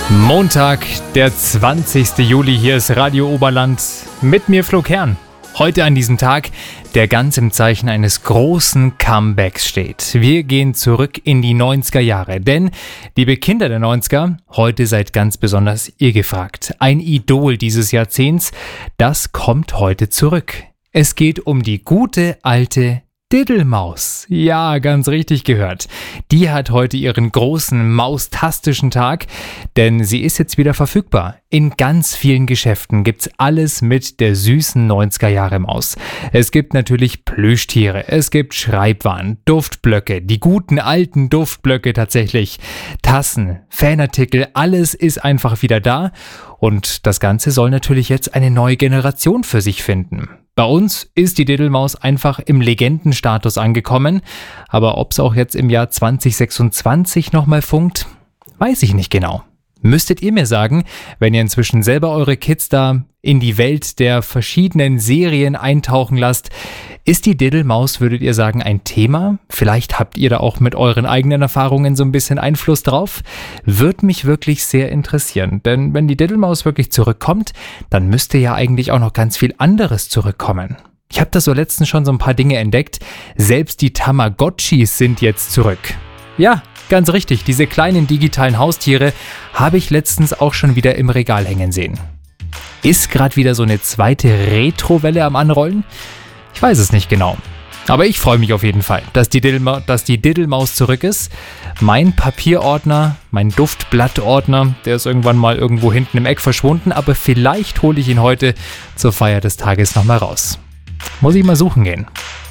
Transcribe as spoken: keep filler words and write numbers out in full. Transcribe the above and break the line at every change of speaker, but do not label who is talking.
Montag, der zwanzigste Juli, hier ist Radio Oberland, mit mir Flo Kern. Heute an diesem Tag, der ganz im Zeichen eines großen Comebacks steht. Wir gehen zurück in die neunziger Jahre, denn, liebe Kinder der neunziger, heute seid ganz besonders ihr gefragt. Ein Idol dieses Jahrzehnts, das kommt heute zurück. Es geht um die gute alte Diddlemaus. Ja, ganz richtig gehört. Die hat heute ihren großen maustastischen Tag, denn sie ist jetzt wieder verfügbar. In ganz vielen Geschäften gibt's alles mit der süßen neunziger Jahre Maus. Es gibt natürlich Plüschtiere, es gibt Schreibwaren, Duftblöcke, die guten alten Duftblöcke tatsächlich, Tassen, Fanartikel, alles ist einfach wieder da und das Ganze soll natürlich jetzt eine neue Generation für sich finden. Bei uns ist die Diddlemaus einfach im Legendenstatus angekommen, aber ob es auch jetzt im Jahr zwanzig sechsundzwanzig nochmal funkt, weiß ich nicht genau. Müsstet ihr mir sagen, wenn ihr inzwischen selber eure Kids da in die Welt der verschiedenen Serien eintauchen lasst, ist die Diddlemaus, würdet ihr sagen, ein Thema? Vielleicht habt ihr da auch mit euren eigenen Erfahrungen so ein bisschen Einfluss drauf? Würde mich wirklich sehr interessieren, denn wenn die Diddlemaus wirklich zurückkommt, dann müsste ja eigentlich auch noch ganz viel anderes zurückkommen. Ich habe da so letztens schon so ein paar Dinge entdeckt, selbst die Tamagotchis sind jetzt zurück. Ja, ganz richtig, diese kleinen digitalen Haustiere habe ich letztens auch schon wieder im Regal hängen sehen. Ist gerade wieder so eine zweite Retro-Welle am Anrollen? Ich weiß es nicht genau. Aber ich freue mich auf jeden Fall, dass die, Diddlema- dass die Diddlemaus zurück ist. Mein Papierordner, mein Duftblattordner, der ist irgendwann mal irgendwo hinten im Eck verschwunden, aber vielleicht hole ich ihn heute zur Feier des Tages nochmal raus. Muss ich mal suchen gehen.